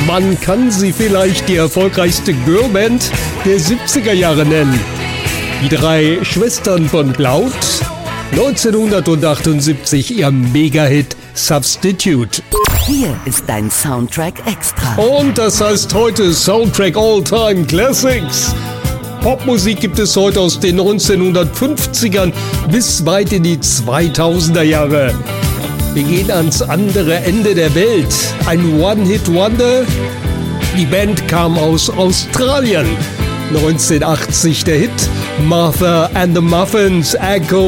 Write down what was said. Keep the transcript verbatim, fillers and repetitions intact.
Man kann sie vielleicht die erfolgreichste Girlband der siebziger Jahre nennen. Die drei Schwestern von Cloud, neunzehnhundertachtundsiebzig ihr Mega-Hit Substitute. Hier ist dein Soundtrack Extra. Und das heißt heute Soundtrack All-Time Classics. Popmusik gibt es heute aus den neunzehnhundertfünfzigern bis weit in die zweitausender Jahre. Wir gehen ans andere Ende der Welt. Ein One-Hit-Wonder. Die Band kam aus Australien. neunzehnhundertachtzig der Hit Martha and the Muffins, Echo